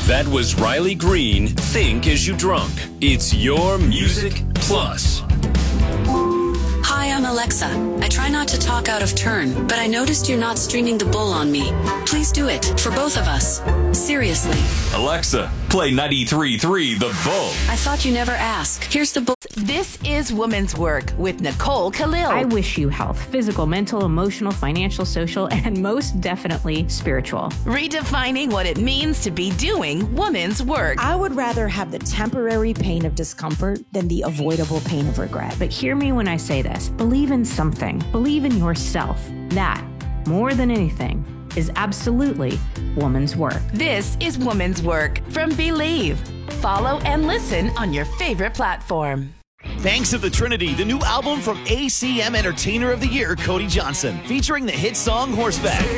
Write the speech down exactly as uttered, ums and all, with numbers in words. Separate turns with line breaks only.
That was Riley Green, Think As You Drunk. It's your Music Plus.
Hi, I'm Alexa. I try not to talk out of turn, but I noticed you're not streaming The Bull on me. Please do it, for both of us. Seriously.
Alexa, play ninety-three point three The Bull.
I thought you never ask. Here's The Bull.
This is Woman's Work with Nicole Khalil.
I wish you health, physical, mental, emotional, financial, social, and most definitely spiritual.
Redefining what it means to be doing woman's work.
I would rather have the temporary pain of discomfort than the avoidable pain of regret.
But hear me when I say this. Believe in something. Believe in yourself. That, more than anything, is absolutely woman's work.
This is Woman's Work from Believe. Follow and listen on your favorite platform.
Banks of the Trinity, the new album from A C M Entertainer of the Year, Cody Johnson, featuring the hit song Horseback.